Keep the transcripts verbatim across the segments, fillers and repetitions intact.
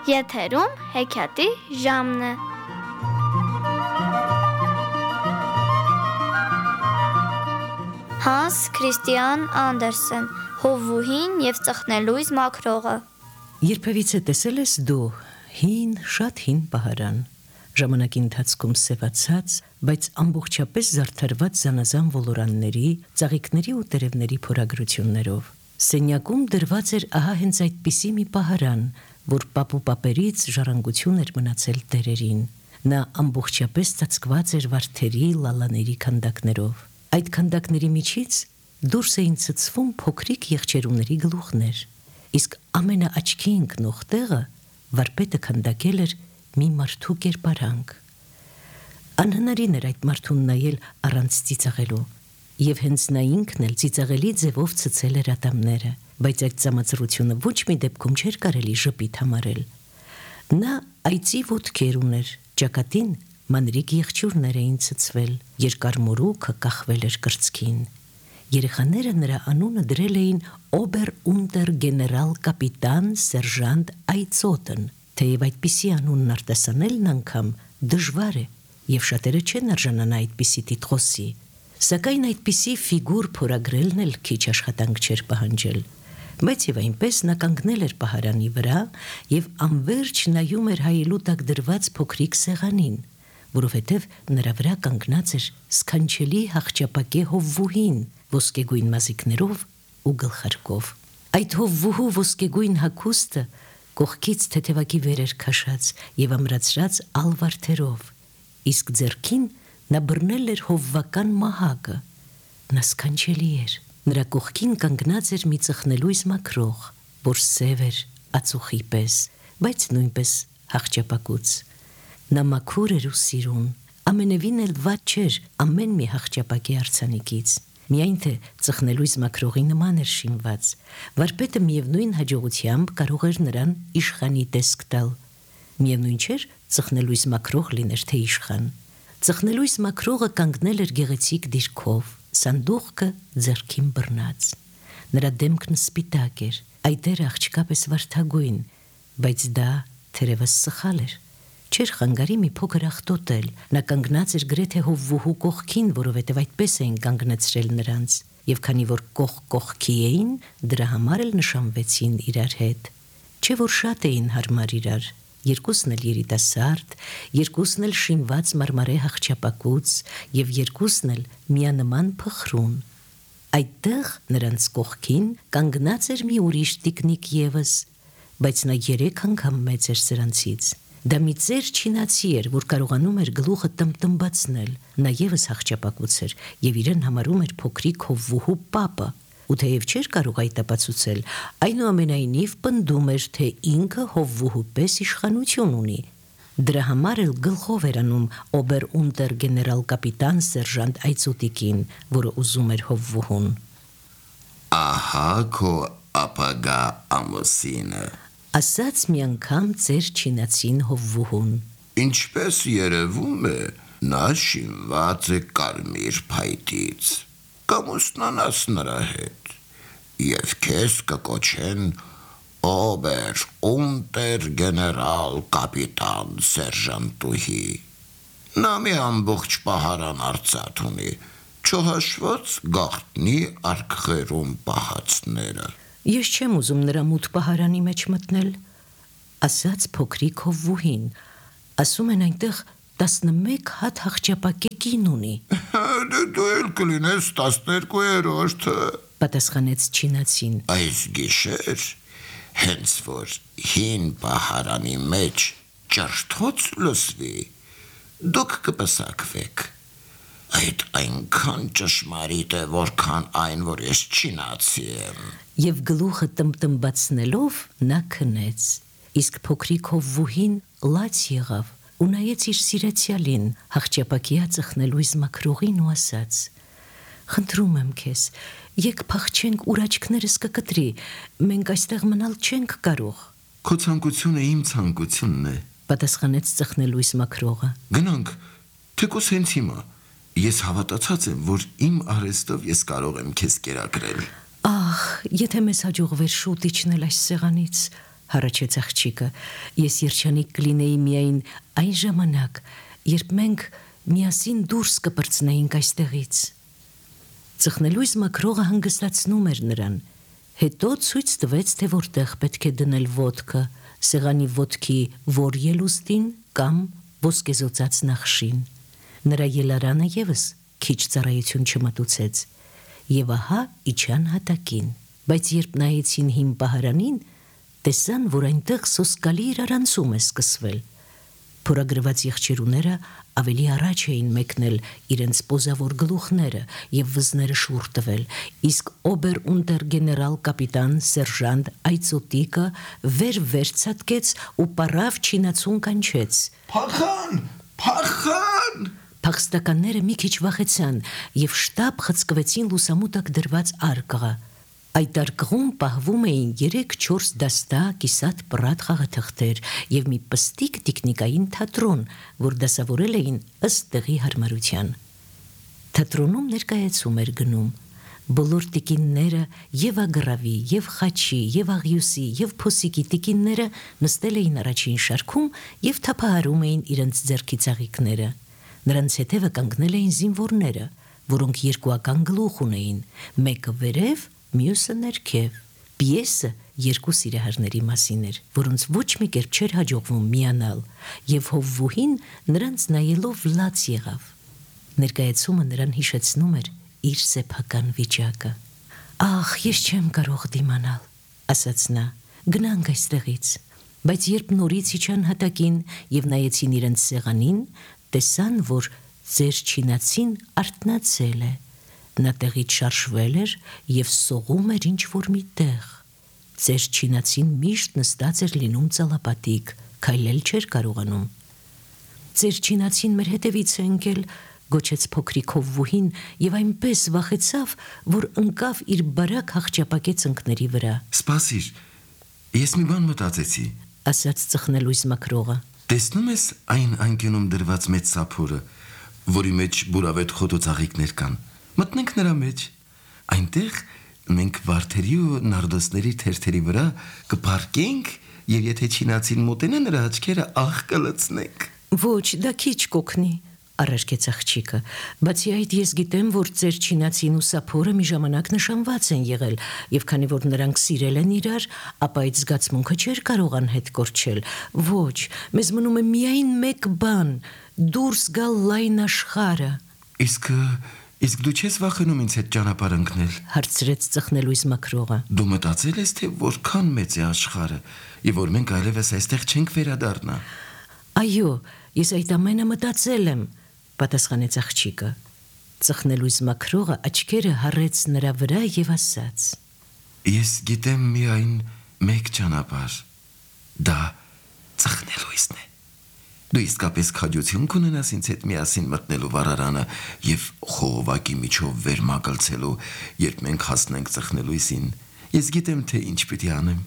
Եթերում հեքիաթի ժամն է։ Հանս Քրիստիան Անդերսեն, Հովվուհին և ծխնելույզ մաքրողը։ Երբևիցե տեսել ես դու հին, շատ հին պահարան, ժամանակի ընթացքում սևացած, բայց ամբողջապես զարդարված զանազան ոլորանների, ծաղիկների ու տերևների փորագրություններով։ Սենյակում դրված էր ահա հենց այդպիսի մի պահարան, որ պապու պապերից ժառանգություն էր մնացել տերերին։ Նա ամբողջապես ծածկված էր վարդերի, լալաների քանդակներով։ Այդ քանդակների միջից դուրս էին ցցվում փոքրիկ եղջերուների գլուխներ, իսկ ամենաաչքի ընկնող տեղը վարպետը քանդակել էր մի մարդու կերպարանք։ Անհնարին էր այդ մարդուն նայել առանց ծիծաղելու, և հենց նա ինքն էլ ծիծաղելի ձևով ցցել էր ատամները, բայց այդ ծամածրությունը ոչ մի դեպքում չէր կարելի ժպիտ համարել։ Նա այծի ոտքեր ուներ, ճակատին մանրիկ եղջյուրներ էին ցցվել, երկար մորուքը կախվել էր կրծքին։ Երեխաները նրա անունը դրել էին օբեր ունտեր գեներալ կապիտան սերժանտ Այծոտն, թեև այդպիսի անունն արտասանելն անգամ դժվար է, և շատերը չեն արժանանա այդպիսի տիտղոսի, սակայն այդպիսի ֆիգուր փորագրելն էլ քիչ աշխատանք չէր պահանջել, բայց և այնպես նա կանգնել էր պահարանի վրա և անվերջ նայում էր հայելու տակ դրված փոքրիկ սեղանին, որովհետև նրա վրա կանգնած էր սքանչելի հախճապակե Հովվուհին ոսկեգույն մազիկներով ու գլխարկով։ Այդ Հովվուհու ոսկեգույն հագուստը կողքից թեթևակի վեր էր քաշած և ամրացրած ալվարդերով, իսկ ձեռքին նա բռնել էր հովվական մահակը։ Նա սքանչելի էր։ Նրա կողքին կանգնած էր մի ծխնելույզ մաքրող, որ սև էր ածուխի պես, բայց նույնպես հախճապակուց։ Նա մաքուր էր ու սիրուն, ամենևին էլ վատ չէր ամեն մի հախճապակի արձանիկից, միայն թե ծխնելույզ մաքրողի նման էր շինված։ Վարպետը միևնույն հաջողությամբ կարող էր նրան իշխանի տեսք տալ։ Միևնույն չէր ծխնելույզ մաքրող լիներ թե իշխան։ Ծխնելույզ մաքրողը կանգնել էր գեղեցիկ դիրքով, սանդուղքը ձեռքին բռնած։ Նրա դեմքն սպիտակ էր, այտերը աղջկապես վարդագույն, բայց դա թերևս սխալ էր։ Չէր խանգարի մի փոքր աղտոտել, նա կանգնած էր գրեթե Հովվուհու կողքին, որովհետև այդպես էին կանգնեցրել նրանց, և քանի որ կողք կողքի էին, դրա համար էլ նշանվեցին իրար հետ։ Չէ որ շատ էին հարմար իրար, երկուսն էլ երիտասարդ, երկուսն էլ շինված մարմարե հախճապակուց և երկուսն էլ միանման փխրուն։ Այդտեղ նրանց կողքին կանգնած էր մի ուրիշ տիկնիկ ևս, բայց նա երեք անգամ մեծ էր սրանցից։ Դա մի ծեր չինացի էր, որ կարողանում էր գլուխը տմտմբացնել, նա ևս հախճապակուց էր և իրեն համարում էր փոքրիկ Հովվուհու պապը, ու թեև չէր կարող այդ ապացուցել, այնուամենայնիվ պնդում էր, թե ինքը Հովվուհու պես իշխանություն ունի։ Դրա համար էլ գլխով էր անում օբեր ունտեր գեներալ կապիտան սերժանտ Այծոտիկին, որը ուզում էր Հովվուհուն։ Ահա քո ապագա ամուսինը, ասաց մի անգամ ծեր չինացին Հովվուհուն։ Ինչպես երևում է, նա շինված է կարմիր փայտից, կամուսնանաս նրա հետ, և քեզ կկոչեն օբեր ունտեր գեներալ կապիտան սերժանտուհի։ Նա մի ամբողջ պահարան արծաթ ունի, չհաշված գաղտնի արկղերում պահածները։ Ես չեմ ուզում նրա մութ պահարանի մեջ մտնել, ասաց փոքրիկ Հովվուհին, ասում են այնտեղ տասնմեկ հատ հախճապակե կին ունի։ Դու էլ կլինես տասներկուերորդը, պատասխանեց չինացին։ Այս գիշեր, հենց որ հին պահարանի մեջ ճշտոց լսվի, դուք կպսակվեք։ Այդ այնքան ճշմարիտ է, որքան այն, որ ես չինացի եմ։ Եվ գլուխը տմտմբացնելով նա քնեց, իսկ փոքրիկ Հովվուհին լաց եղավ ու նայեց իր սիրեցյալին, հախճապակյա ծխնելույզ մաքրողին ու ասաց. Խնդրում եմ քեզ, եկ փախչենք, ուր աչքներս կկտրի, մենք այստեղ մնալ չենք կարող։ Քո ցանկությունը իմ ցանկությունն է, պատասխանեց ծխնելույզ մաքրողը։ Գնանք, թեկուզ հենց հիմա, ես հավատացած եմ, որ իմ արհեստով ես կարող եմ քեզ կերակրել։ Ահ, եթե մեզ հաջողվեր շուտ իջնել այս սեղանից, հառաչեց աղջիկը, ես երջանիկ կլինեի միայն այն ժամանակ, երբ մենք միասին դուրս կպրծնեինք այստեղից։ Ծխնելույս մաքրողը հանգստացնում էր նրան, հետո ցույց տվեց, թե որտեղ պետք է դնել ոտքը, սեղանի ոտքի որ ելուստին կամ ոսկեզօծած նախշին։ Նրա ելարանը ևս քիչ ծառայություն չմտուցեց, եւ ահա իջան հատակին, բայց երբ նայեցին հին պահարանին, տեսան, որ այնտեղ սոսկալի իրարանցում է սկսվել։ Փորագրված եղջերուները ավելի առաջ էին մեկնել իրենց պոզավոր գլուխները եւ վզները շուռ տվել, իսկ օբեր-ունտեր գեներալ կապիտան սերժանտ Այծոտիկը վեր-վեր ցատկեց ու պարավ չինացուն կանչեց. Փախան, փախան։ Փախստականները մի քիչ վախեցան եւ շտապ խցկվեցին լուսամուտակ դրված արկղը։ Այդ արկղում պահվում էին երեք-չորս դաստակ, կիսատ պռատ խաղաթղթեր եւ մի պստիկ տիկնիկային թատրոն, որ դասավորել էին ըստ տեղի հարմարության։ Թատրոնում ներկայացում էր գնում։ Բոլոր տիկինները եւ ագրավի, եւ խաչի, եւ աղյուսի, եւ փոսիկի տիկինները նստել էին առաջին շարքում եւ թափահարում էին իրենց ձեռքի ծաղիկները։ Նրանց հետևը կանգնել էին զինվորները, որոնք երկուական գլուխ ունեին, մեկը վերև, մյուսը ներքև։ Պիեսը երկու սիրահարների մասին էր, որոնց ոչ մի կերպ չէր հաջողվում միանալ, եւ հովվուհին նրանց նայելով լաց եղավ։ Ներկայացումը նրան հիշեցնում էր իր սեփական վիճակը։ «Ախ, ես չեմ կարող դիմանալ», ասաց նա, «գնանք այստեղից»։ Բայց երբ նորից իջան հատակին եւ նայեցին իրենց սեղանին, տեսան, որ ձեր չինացին արթնացել է։ Նա տեղից շարժվել էր եւ սողում էր ինչ-որ մի տեղ։ Ձեր չինացին միշտ նստած էր լինում ծալապատիկ, քայլել չէր կարողանում։ Ձեր չինացին մեր հետևից է ընկել, գոչեց փոքրիկ հովվուհին եւ այնպես վախեցավ, որ ընկավ իր բարակ հախճապակե ծնկների վրա։ Սպասիր, ես մի բան մտածեցի, ասաց ծխնելույս մաքրողը։ Տեսնում ես այն անկյունում դրված մեծ սափորը, որի մեջ բուրավետ խոտոծաղիկներ կան։ Մտնենք նրա մեջ։ Այնտեղ մենք վարդերի ու նարդոսների թերթերի վրա կփարկենք եւ եթե չինացին մոտենա նրա աչքերը աղ կլցնենք։ Ոչ, դա քիչ կօգնի, առարկեց աղջիկը, բացի այդ ես գիտեմ, որ ձեր չինացին ու սափորը մի ժամանակ նշանված են եղել, եւ քանի որ նրանք սիրել են իրար, ապա այդ զգացմունքը չէր կարող անհետ կորչել։ Ոչ, մեզ մնում է միայն մեկ բան՝ դուրս գալ լայն աշխարհը։ Իսկ իսկ դու չես վախենում ինձ հետ ճանապարհ ընկնել, հարցրեց ծխնելույս մաքրողը։ Դու մտածել ես, թե որքան մեծ է աշխարհը, եւ որ մենք այլևս այստեղ չենք վերադառնա։ Այո, ես այդ ամենը մտածել եմ, պատասխանեց աղջիկը։ Ծխնելույս մաքրողը աչքերը հառեց նրա վրա եւ ասաց. Ես գիտեմ միայն մեկ ճանապարհ։ Դա ծխնելույսն է։ Դու իսկապես քաջություն կունենաս ինձ հետ միասին մտնելու վառարանը եւ խողովակի միջով վեր մագլցելու, երբ մենք հասնենք ծխնելույսին։ Ես գիտեմ, թե ինչ պիտի անեմ։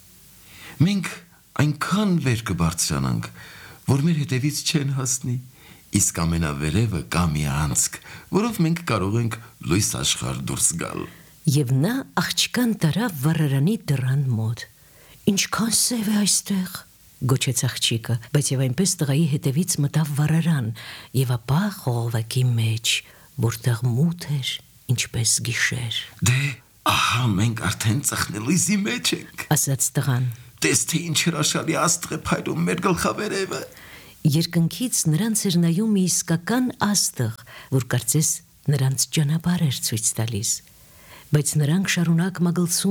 Մենք այնքան վեր կբարձրանանք, որ մեր հետևից չեն հասնի, իսկ ամենավերևը կա մի անցք, որով մենք կարող ենք լույս աշխարհ դուրս գալ։ Եվ նա աղջկան տարավ վառարանի դռան մոտ։ Ինչքան սև է այստեղ, գոչեց աղջիկը, բայց եւ այնպես տղայի հետևից մտավ վառարան եւ ապա խողովակի մեջ, որտեղ մութ էր, ինչպես գիշեր։ Դե, ահա մենք արդեն ծխնելույսի մեջ ենք, ասաց տղան։ Տես թե ինչ հրաշալի աստղ է փայլում մեր գլխավերևը։ Երկնքից նրանց էր նայում մի իսկական աստղ, որ կարծես նրանց ճանապարհ էր ցույց տալիս, բայց նրանք շարունակ մագլցում